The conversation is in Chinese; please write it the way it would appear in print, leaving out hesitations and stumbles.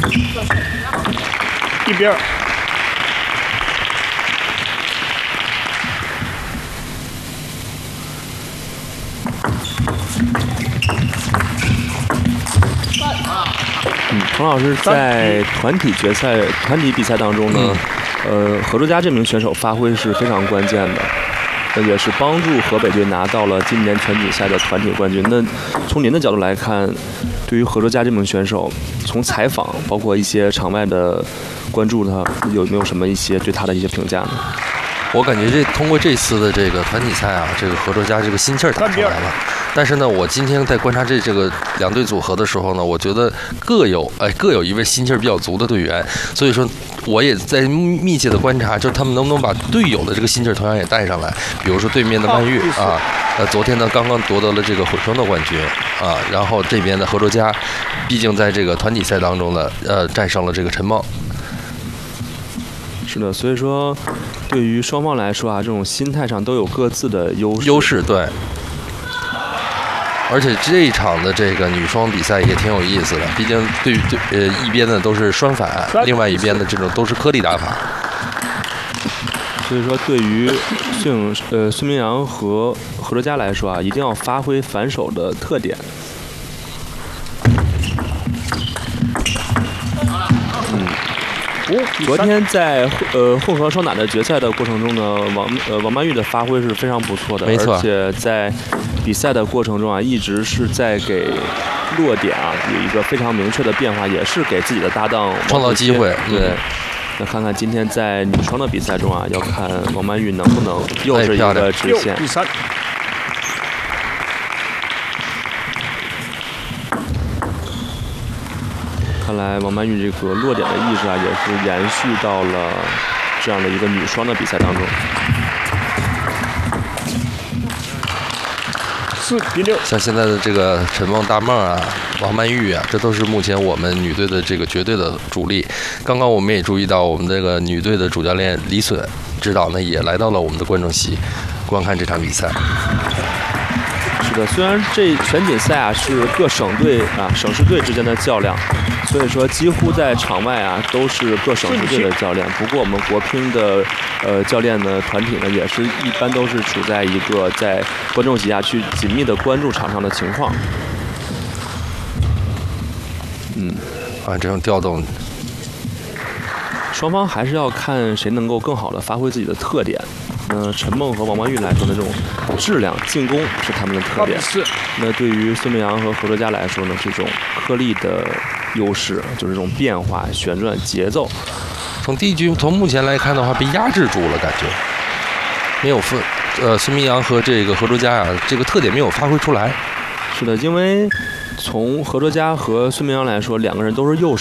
一边。 童老师在团体比赛当中呢，何卓佳这名选手发挥是非常关键的，也是帮助河北队拿到了今年全锦赛的团体冠军。那从您的角度来看，对于何卓佳这名选手，从采访包括一些场外的关注他，有没有什么一些对他的一些评价呢？ 我感觉通过这次的这个团体赛啊，这个何卓佳这个心气儿打出来了。但是呢，我今天在观察这个两队组合的时候呢，我觉得各有一位心气儿比较足的队员，所以说我也在密切的观察，就是他们能不能把队友的这个心气儿同样也带上来。比如说对面的曼玉啊，昨天呢刚刚夺得了这个混双的冠军啊，然后这边的何卓佳，毕竟在这个团体赛当中呢，战胜了这个陈梦。 是的，所以说对于双方来说啊，这种心态上都有各自的优势。 对。而且这一场的这个女双比赛也挺有意思的，毕竟一边的都是双反，另外一边的这种都是颗粒打法。 所以说，对于孙明阳和何卓佳来说啊，一定要发挥反手的特点。昨天在混合双打的决赛的过程中呢，王曼玉的发挥是非常不错的， 没错， 而且在比赛的过程中啊，一直是在给落点啊有一个非常明确的变化，也是给自己的搭档创造机会。 对，那看看今天在女双的比赛中啊，要看王曼玉能不能又是一个直线。看来王曼玉这个落点的意识啊，也是延续到了这样的一个女双的比赛当中。 像现在的这个陈梦、大梦啊、王曼玉啊，这都是目前我们女队的这个绝对的主力。刚刚我们也注意到，我们这个女队的主教练李隼指导呢，也来到了我们的观众席，观看这场比赛。 是的，虽然这全锦赛啊是各省队啊、省市队之间的较量，所以说几乎在场外啊都是各省市队的较量。不过我们国乒的教练呢团体呢也是一般都是处在一个在观众席下去紧密的关注场上的情况。 这种调动， 双方还是要看谁能够更好的发挥自己的特点。陈梦和王曼玉来说呢，这种质量进攻是他们的特点。那对于孙明阳和何卓佳来说呢，这种颗粒的优势，就是这种变化、旋转、节奏。 从第一局从目前来看的话，被压制住了，感觉没有孙明阳和这个何卓佳啊，这个特点没有发挥出来。 是的，因为从何卓佳和孙明阳来说，两个人都是右手。